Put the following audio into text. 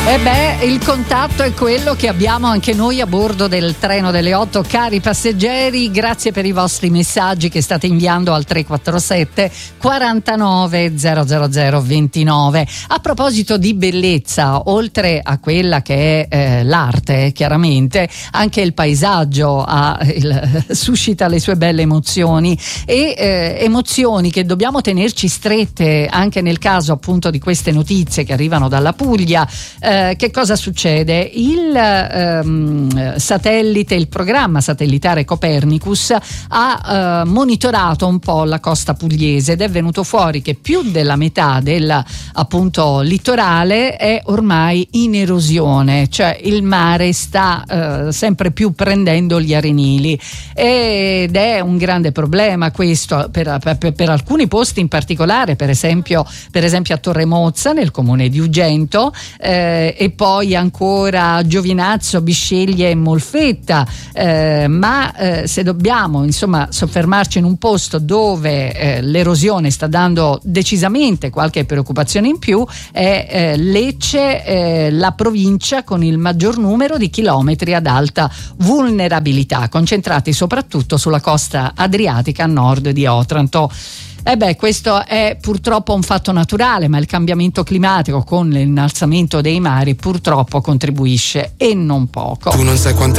Il contatto è quello che abbiamo anche noi a bordo del treno delle 8, cari passeggeri. Grazie per i vostri messaggi che state inviando al 347 49 000 29. A proposito di bellezza, oltre a quella che è l'arte, chiaramente anche il paesaggio suscita le sue belle emozioni e emozioni che dobbiamo tenerci strette anche nel caso appunto di queste notizie che arrivano dalla Puglia. Che cosa succede? Il satellite, il programma satellitare Copernicus ha monitorato un po' la costa pugliese ed è venuto fuori che più della metà del appunto litorale è ormai in erosione, cioè il mare sta sempre più prendendo gli arenili ed è un grande problema questo per alcuni posti in particolare, per esempio a Torremozza nel comune di Ugento, e poi ancora Giovinazzo, Bisceglie e Molfetta, ma se dobbiamo insomma soffermarci in un posto dove l'erosione sta dando decisamente qualche preoccupazione in più è Lecce, la provincia con il maggior numero di chilometri ad alta vulnerabilità, concentrati soprattutto sulla costa adriatica a nord di Otranto. Questo è purtroppo un fatto naturale, ma il cambiamento climatico con l'innalzamento dei mari purtroppo contribuisce e non poco. Tu non sai quante